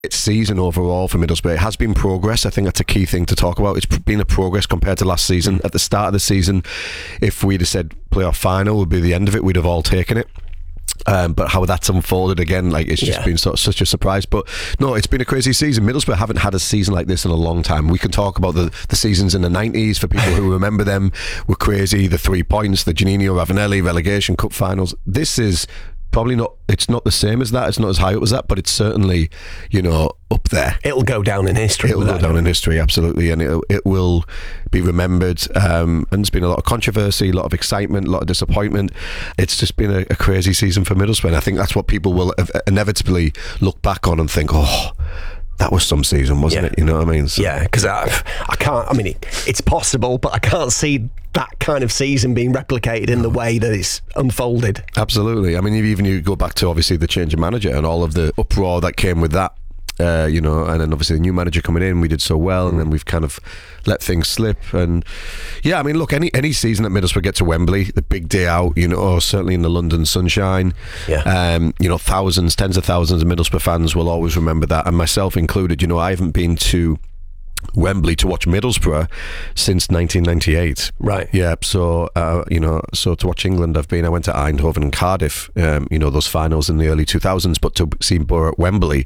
season overall for Middlesbrough. It has been progress. I think that's a key thing to talk about. It's been a progress compared to last season. At the start of the season, if we'd have said playoff final would be the end of it, we'd have all taken it. But how that's unfolded again, like, it's just been such a surprise. But no, it's been a crazy season. Middlesbrough haven't had a season like this in a long time. We can talk about the seasons in the 90s for people who remember them. Were crazy. The 3 points, the Juninho Ravanelli relegation cup finals. This is probably not. It's not the same as that. It's not as high up as that, but it's certainly, up there. It'll go down in history. It'll go down in history, absolutely, and it will be remembered. And there's been a lot of controversy, a lot of excitement, a lot of disappointment. It's just been a crazy season for Middlesbrough, and I think that's what people will inevitably look back on and think, oh, that was some season, wasn't it? You know what I mean? So. Yeah, because I can't. I mean, it's possible, but I can't see that kind of season being replicated in the way that it's unfolded. Absolutely. I mean, even you go back to obviously the change of manager and all of the uproar that came with that. And then obviously the new manager coming in, we did so well, and then we've kind of let things slip. And yeah, I mean, look, any season that Middlesbrough get to Wembley, the big day out, certainly in the London sunshine, thousands, tens of thousands of Middlesbrough fans will always remember that, and myself included. I haven't been to Wembley to watch Middlesbrough since 1998. Right. Yeah. So so to watch England, I went to Eindhoven and Cardiff. Those finals in the early 2000s, but to see Borough at Wembley,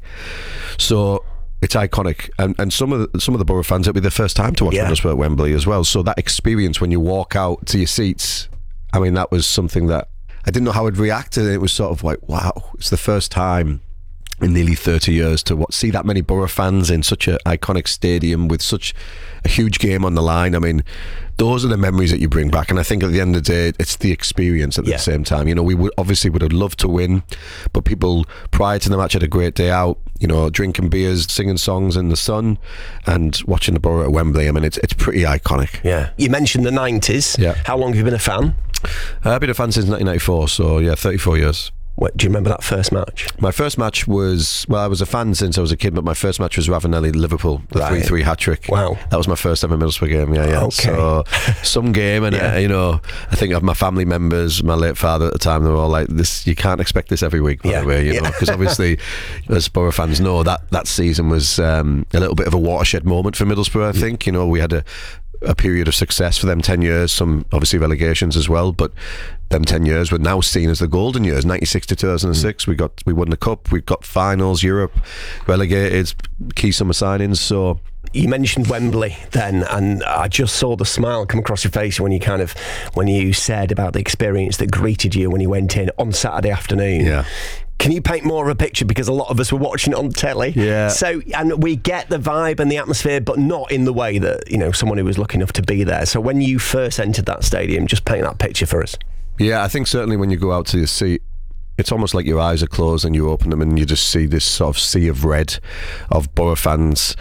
so it's iconic. And some of the Borough fans, it'll be their first time to watch Middlesbrough at Wembley as well. So that experience when you walk out to your seats, I mean, that was something that I didn't know how I'd react, and it was sort of like, wow, it's the first time in nearly 30 years to see that many Borough fans in such an iconic stadium with such a huge game on the line. I mean, those are the memories that you bring back, and I think at the end of the day, it's the experience at the same time. We would have loved to win, but people prior to the match had a great day out, drinking beers, singing songs in the sun, and watching the Borough at Wembley. I mean, it's pretty iconic. Yeah. You mentioned the 90s. Yeah. How long have you been a fan? I've been a fan since 1994, so 34 years. Do you remember that first match? My first match was, I was a fan since I was a kid, but my first match was Ravanelli Liverpool, the 3-3 hat-trick. Wow. That was my first ever Middlesbrough game, yeah. Okay. So, some game, and I think of my family members, my late father at the time, they were all like, "This, you can't expect this every week," by the way, because obviously, as Borough fans know, that season was a little bit of a watershed moment for Middlesbrough, I think. We had a period of success for them, 10 years, some obviously relegations as well, but them 10 years were now seen as the golden years. 96 to 2006, we won the cup, we got finals, Europe, relegated, key summer signings. So you mentioned Wembley then, and I just saw the smile come across your face when you said about the experience that greeted you when you went in on Saturday afternoon. Yeah. Can you paint more of a picture? Because a lot of us were watching it on telly. Yeah. So, and we get the vibe and the atmosphere, but not in the way that, someone who was lucky enough to be there. So when you first entered that stadium, just paint that picture for us. Yeah, I think certainly when you go out to your seat, it's almost like your eyes are closed and you open them and you just see this sort of sea of red of Borough fans,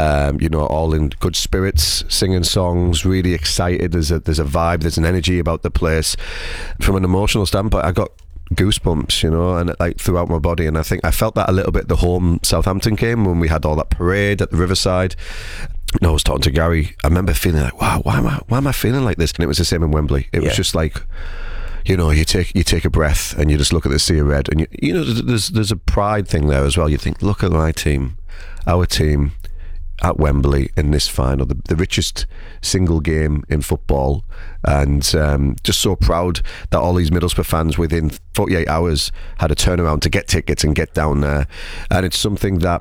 all in good spirits, singing songs, really excited. There's a vibe, there's an energy about the place. From an emotional standpoint, I got goosebumps, and like throughout my body, and I think I felt that a little bit the home Southampton game when we had all that parade at the Riverside. I was talking to Gary. I remember feeling like, wow, why am I feeling like this? And it was the same in Wembley. It was just like, you take a breath and you just look at the sea of red, and there's a pride thing there as well. You think, look at my team, our team at Wembley in this final, the richest single game in football, and just so proud that all these Middlesbrough fans within 48 hours had a turnaround to get tickets and get down there. And it's something that,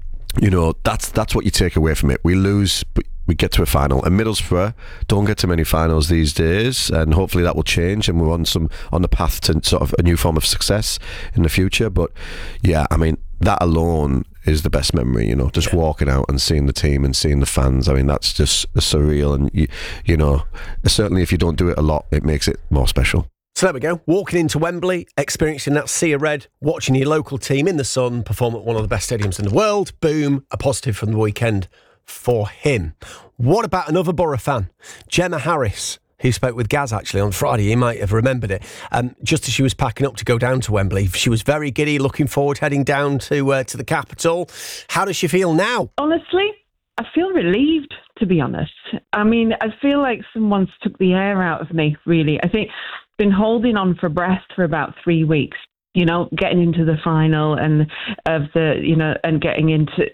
that's what you take away from it. We lose, but we get to a final, and Middlesbrough don't get to many finals these days, and hopefully that will change, and we're on the path to sort of a new form of success in the future. But yeah, I mean, that alone is the best memory, just walking out and seeing the team and seeing the fans. I mean, that's just surreal, and certainly if you don't do it a lot, it makes it more special. So there we go, walking into Wembley, experiencing that sea of red, watching your local team in the sun perform at one of the best stadiums in the world. Boom, a positive from the weekend for him. What about another Borough fan, Gemma Harris, who spoke with Gaz actually on Friday? You might have remembered it. Just as she was packing up to go down to Wembley, she was very giddy, looking forward, heading down to the capital. How does she feel now? Honestly, I feel relieved, to be honest. I mean, I feel like someone's took the air out of me, really. I think I've been holding on for breath for about 3 weeks. getting into the final and of the, and getting into